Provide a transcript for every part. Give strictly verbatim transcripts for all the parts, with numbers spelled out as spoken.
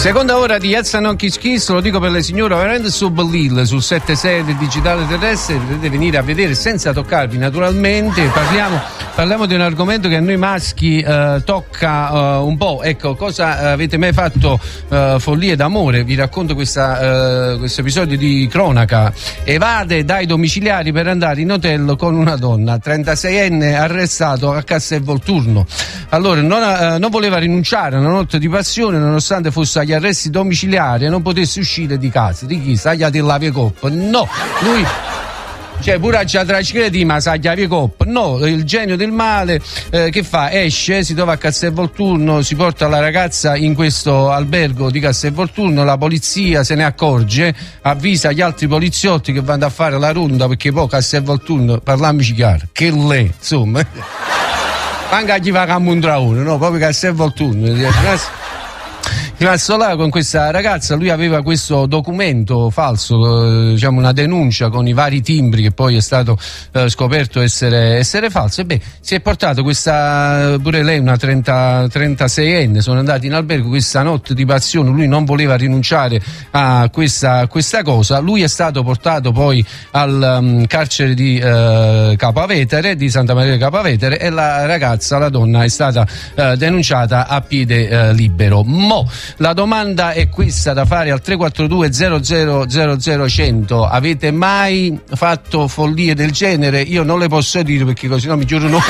Seconda ora di Elsa Non Kiss Kiss, lo dico per le signore, veramente su Bellil, sul sette sei del digitale terrestre, potete venire a vedere senza toccarvi naturalmente. Parliamo, parliamo di un argomento che a noi maschi eh, tocca eh, un po'. Ecco, cosa avete mai fatto eh, follie d'amore? Vi racconto questa, eh, questo episodio di cronaca. Evade dai domiciliari per andare in hotel con una donna, trentaseienne arrestato a Castelvolturno. Allora, non, eh, non voleva rinunciare a una notte di passione nonostante fosse agli arresti domiciliari e non potesse uscire di casa. Di chi? Sagliati la via coppa? No, lui, cioè pure a tragica di ma saglia via coppa. No, il genio del male eh, che fa? Esce, si trova a Castelvolturno, si porta la ragazza in questo albergo di Castelvolturno, la polizia se ne accorge, avvisa gli altri poliziotti che vanno a fare la ronda, perché poi Castelvolturno, parliamoci chiaro, che lei, insomma, manca chi va a Mondraone, no, proprio Castelvolturno. Rimasto là con questa ragazza, lui aveva questo documento falso, eh, diciamo una denuncia con i vari timbri che poi è stato eh, scoperto essere, essere falso, e beh, si è portato questa, pure lei una trenta, trentaseienne, sono andati in albergo questa notte di passione, lui non voleva rinunciare a questa, a questa cosa, lui è stato portato poi al um, carcere di eh, Capavetere, di Santa Maria di Capavetere, e la ragazza, la donna, è stata eh, denunciata a piede eh, libero. Mo la domanda è questa da fare al tre quattro due zero zero zero zero cento. Avete mai fatto follie del genere? Io non le posso dire perché così no mi giuro no.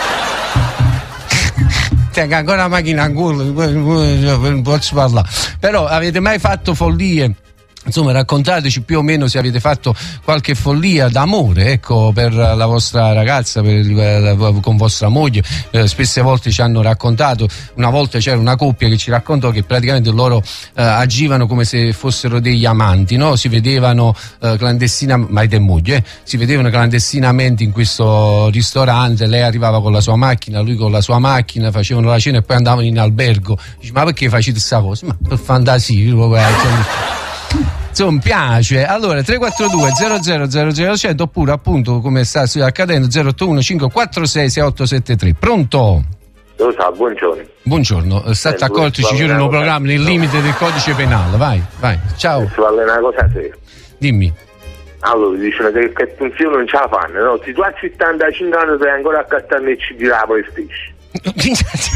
Tengo ancora la macchina in culo, non posso parlare. Però avete mai fatto follie? Insomma, raccontateci più o meno se avete fatto qualche follia d'amore, ecco, per la vostra ragazza, per, con vostra moglie. Eh, spesse volte ci hanno raccontato, una volta c'era una coppia che ci raccontò che praticamente loro eh, agivano come se fossero degli amanti, no? Si vedevano eh, clandestinamente, marito e moglie, eh? si vedevano clandestinamente in questo ristorante, lei arrivava con la sua macchina, lui con la sua macchina, facevano la cena e poi andavano in albergo. Dice, ma perché facete questa cosa? Ma per fantasia, insomma, piace. Allora tre quattro due zero zero zero zero cento, oppure appunto come sta accadendo zero otto uno cinque quattro sei sei otto sette tre. Pronto? Lo sa, buongiorno. Buongiorno, state accorti, ci girano un programma nel limite del codice penale. Vai, vai, ciao. Si parla una cosa seria. Dimmi. Allora, dicono che, che funzione non ce la fanno, no? Se tu hai settantacinque anni sei ancora a cattare il C D della PlayStation.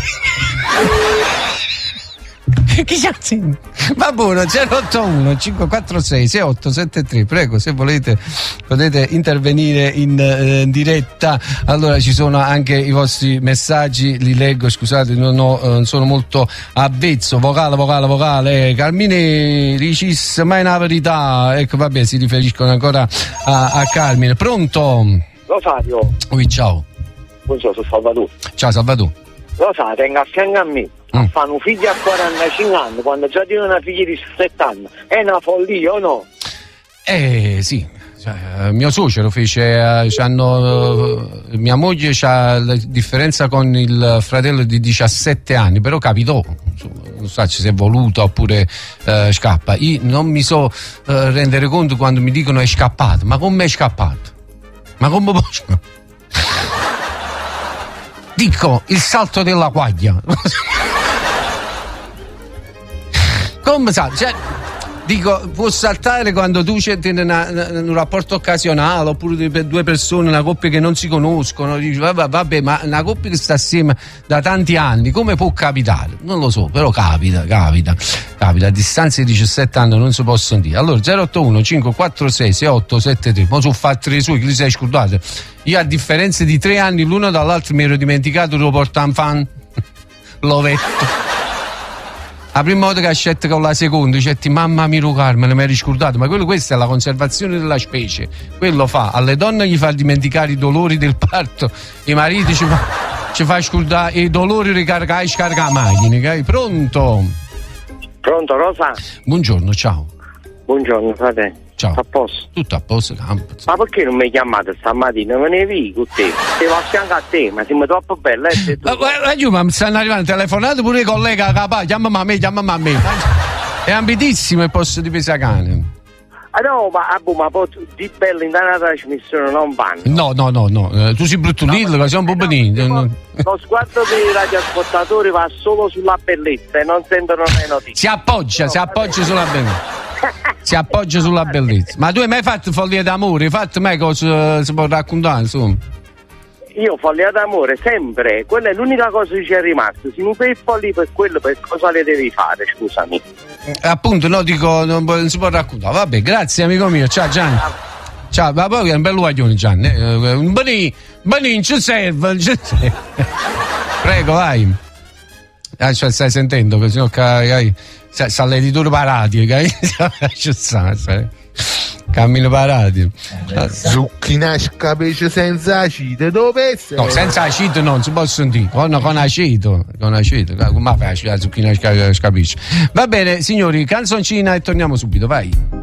Chi va buono, zero otto uno cinque quattro sei sei otto sette tre, prego, se volete potete intervenire in eh, diretta. Allora ci sono anche i vostri messaggi, li leggo, scusate, non, ho, eh, non sono molto avvezzo. Vocale, vocale, vocale, Carmine dicis mai una verità, ecco, vabbè, si riferiscono ancora a, a Carmine. Pronto? Rosario. Ui, ciao. Buongiorno, sono Salvatore. Ciao Salvatore. Rosario, tengo a fianco a me. Mm. Fanno un figlio a quarantacinque anni, quando già tiene una figlia di sette anni. È una follia o no? Eh sì, cioè, mio suocero fece, eh, c'hanno, eh, mia moglie c'ha la differenza con il fratello di diciassette anni, però capitò, non so se è voluto oppure eh, scappa. Io non mi so eh, rendere conto quando mi dicono è scappato, ma come è scappato? Ma come posso? Dico, il salto della quaglia. Come sa, cioè, dico, può saltare quando tu c'è una, una, un rapporto occasionale, oppure per due persone, una coppia che non si conoscono, dici, vabbè, vabbè, ma una coppia che sta assieme da tanti anni, come può capitare? Non lo so, però capita, capita, capita, a distanza di diciassette anni non si possono dire. Allora, zero otto uno cinque quattro sei sei otto sette tre, ma sono fatti i suoi, che li sei scordati? Io a differenza di tre anni l'uno dall'altro mi ero dimenticato lo portare in fan, l'ovetto. La prima volta che ha scelto con la seconda, dicetti mamma mia Carmine, mi eri scordato, ma quello, questa è la conservazione della specie. Quello fa, alle donne gli fa dimenticare i dolori del parto, i mariti ci fa, ci fa scordare i dolori di caricare e scaricare la macchina, okay? Pronto? Pronto, Rosa? Buongiorno, ciao. Buongiorno, fratello. Ciao. A posto? Tutto a posto, campo. Ma perché non mi chiamate stamattina? Me ne vi con te. Devo a fianco a te, ma siamo troppo bella. Eh, ma, ma, giù, ma mi stanno arrivando telefonate pure i colleghi, capà, chiamami a me, chiamami a me. È ambitissimo il posto di Pesacane. Ah no, ma, ah, boh, ma poi di bello in una trasmissione non vanno. No, no, no, no. Eh, tu sei brutto lì, no, sei un po' benino. No, no. Lo sguardo dei radioascoltatori va solo sulla bellezza e non sentono le notizie. Si appoggia, no, si appoggia sulla bellezza. Si appoggia sulla bellezza. Ma tu hai mai fatto follia d'amore? Hai fatto mai cosa si può raccontare, insomma? Io follia d'amore sempre, quella è l'unica cosa che ci è rimasta. Se non sei folli per quello, per cosa le devi fare, scusami? Appunto, no, dico, non, non si può raccontare. Vabbè, grazie amico mio, ciao Gianni. Ciao, ma poi è un bel guaglione Gianni. Eh, un benino, benino, ci serve, ci serve. Prego, vai. Ah, cioè, stai sentendo, che sennò cai, sta l'editore parati, ci sta, sai. Cammino parati. Zucchina scapisce senza acide, dove sei? No, senza acide non si può sentire, con, con aceto, con aceto, come fai la zucchina scapisce? Va bene, signori, canzoncina e torniamo subito, vai.